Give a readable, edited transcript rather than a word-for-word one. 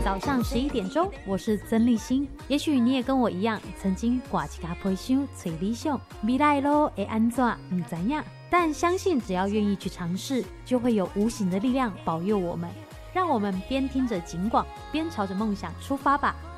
早上11点钟，我是曾立新。也许你也跟我一样，曾经挂一架皮箱找理想，未来咯会安怎不知道，但相信只要愿意去尝试，就会有无形的力量保佑我们。让我们边听着警广，边朝着梦想出发吧。